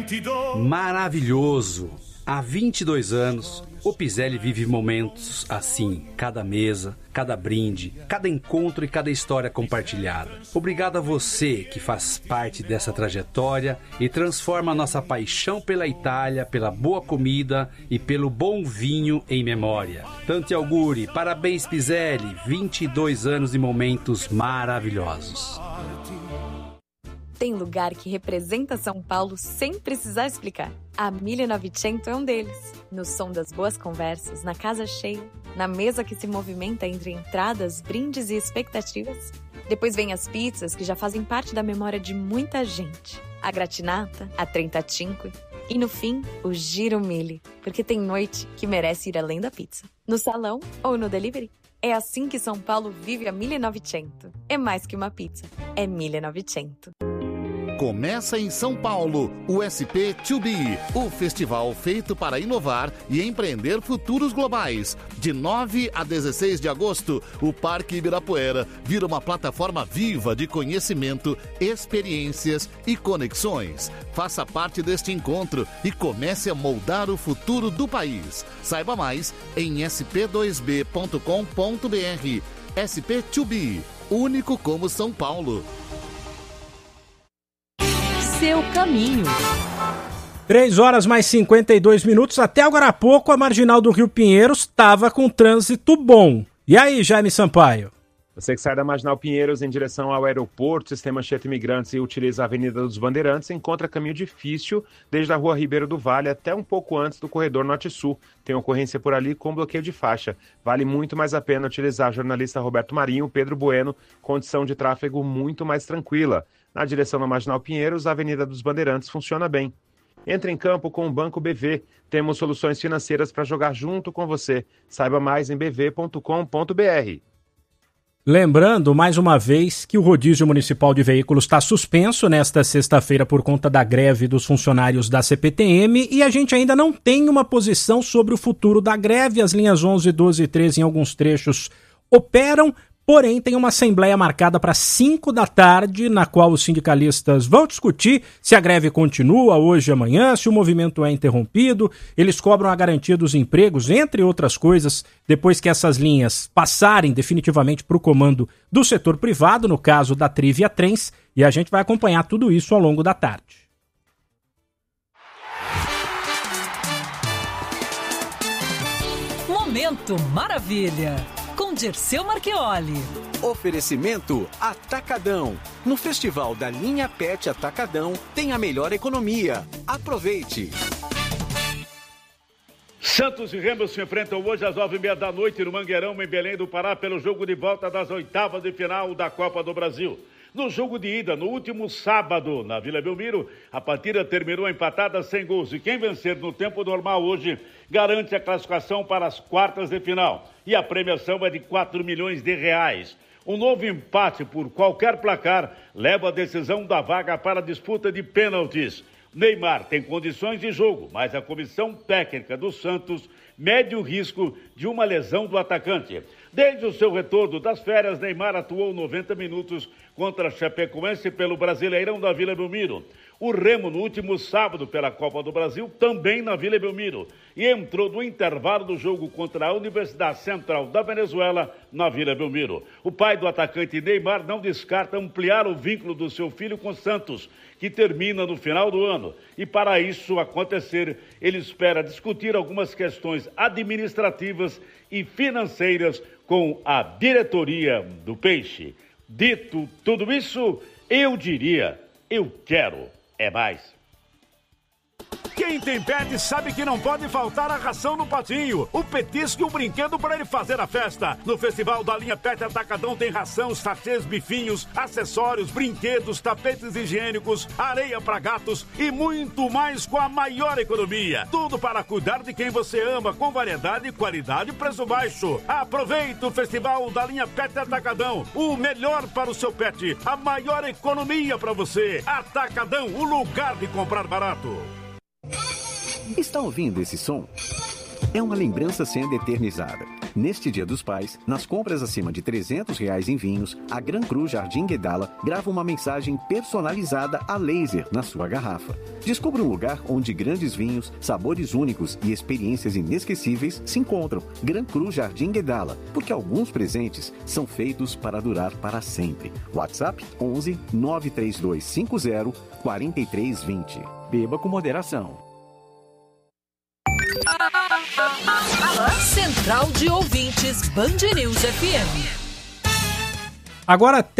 Maravilhoso! Há 22 anos, o Piselli vive momentos assim, cada mesa, cada brinde, cada encontro e cada história compartilhada. Obrigado a você que faz parte dessa trajetória e transforma a nossa paixão pela Itália, pela boa comida e pelo bom vinho em memória. Tanti auguri, parabéns Piselli, 22 anos de momentos maravilhosos. Tem lugar que representa São Paulo sem precisar explicar. A 1900 é um deles. No som das boas conversas, na casa cheia, na mesa que se movimenta entre entradas, brindes e expectativas. Depois vem as pizzas que já fazem parte da memória de muita gente. A gratinata, a trentacinque e, no fim, o giro mille. Porque tem noite que merece ir além da pizza. No salão ou no delivery. É assim que São Paulo vive a 1900. É mais que uma pizza. É 1900. Começa em São Paulo, o SP2B, o festival feito para inovar e empreender futuros globais. De 9 a 16 de agosto, o Parque Ibirapuera vira uma plataforma viva de conhecimento, experiências e conexões. Faça parte deste encontro e comece a moldar o futuro do país. Saiba mais em sp2b.com.br. SP2B, único como São Paulo. Seu caminho. 3 horas mais 52 minutos. Até agora há pouco, a marginal do Rio Pinheiros estava com trânsito bom. E aí, Jaime Sampaio? Você que sai da Marginal Pinheiros em direção ao aeroporto, Sistema Anchieta Imigrantes e utiliza a Avenida dos Bandeirantes, encontra caminho difícil desde a Rua Ribeiro do Vale até um pouco antes do corredor Norte-Sul. Tem ocorrência por ali com bloqueio de faixa. Vale muito mais a pena utilizar a jornalista Roberto Marinho, Pedro Bueno, condição de tráfego muito mais tranquila. Na direção da Marginal Pinheiros, a Avenida dos Bandeirantes funciona bem. Entre em campo com o Banco BV. Temos soluções financeiras para jogar junto com você. Saiba mais em bv.com.br. Lembrando, mais uma vez, que o rodízio municipal de veículos está suspenso nesta sexta-feira por conta da greve dos funcionários da CPTM e a gente ainda não tem uma posição sobre o futuro da greve. As linhas 11, 12 e 13 em alguns trechos operam, porém tem uma assembleia marcada para 5 da tarde, na qual os sindicalistas vão discutir se a greve continua hoje e amanhã, se o movimento é interrompido. Eles cobram a garantia dos empregos, entre outras coisas, depois que essas linhas passarem definitivamente para o comando do setor privado, no caso da Trivia Trens, e a gente vai acompanhar tudo isso ao longo da tarde. Momento Maravilha, com Dirceu Marchioli. Oferecimento Atacadão. No Festival da Linha Pet Atacadão tem a melhor economia. Aproveite! Santos e Remo se enfrentam hoje às 9h30 da noite no Mangueirão, em Belém do Pará, pelo jogo de volta das oitavas de final da Copa do Brasil. No jogo de ida, no último sábado, na Vila Belmiro, a partida terminou empatada sem gols. E quem vencer no tempo normal hoje garante a classificação para as quartas de final. E a premiação é de R$4 milhões. Um novo empate por qualquer placar leva a decisão da vaga para a disputa de pênaltis. Neymar tem condições de jogo, mas a comissão técnica do Santos mede o risco de uma lesão do atacante. Desde o seu retorno das férias, Neymar atuou 90 minutos contra a Chapecoense pelo Brasileirão da Vila Belmiro. O Remo, no último sábado, pela Copa do Brasil, também na Vila Belmiro. E entrou no intervalo do jogo contra a Universidade Central da Venezuela, na Vila Belmiro. O pai do atacante Neymar não descarta ampliar o vínculo do seu filho com Santos, que termina no final do ano. E para isso acontecer, ele espera discutir algumas questões administrativas e financeiras com a diretoria do Peixe. Dito tudo isso, eu diria, eu quero é mais. Quem tem pet sabe que não pode faltar a ração no patinho, o petisco e o brinquedo para ele fazer a festa. No Festival da Linha Pet Atacadão tem ração, sachês, bifinhos, acessórios, brinquedos, tapetes higiênicos, areia para gatos e muito mais com a maior economia. Tudo para cuidar de quem você ama, com variedade, qualidade e preço baixo. Aproveite o Festival da Linha Pet Atacadão, o melhor para o seu pet, a maior economia para você. Atacadão, o lugar de comprar barato. Está ouvindo esse som? É uma lembrança sendo eternizada. Neste Dia dos Pais, nas compras acima de R$300 em vinhos, a Gran Cru Jardim Guedala grava uma mensagem personalizada a laser na sua garrafa. Descubra um lugar onde grandes vinhos, sabores únicos e experiências inesquecíveis se encontram. Gran Cru Jardim Guedala, porque alguns presentes são feitos para durar para sempre. WhatsApp 11 93250 4320. Beba com moderação. Central de Ouvintes Band News FM. Agora